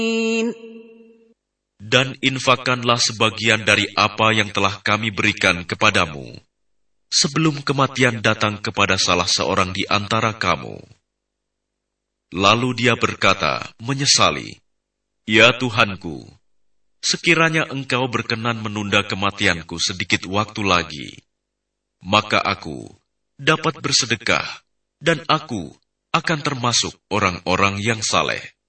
Dan infakkanlah sebagian dari apa yang telah kami berikan kepadamu, sebelum kematian datang kepada salah seorang di antara kamu. Lalu dia berkata, menyesali, "Ya Tuhanku, sekiranya Engkau berkenan menunda kematianku sedikit waktu lagi, maka aku dapat bersedekah dan aku akan termasuk orang-orang yang saleh."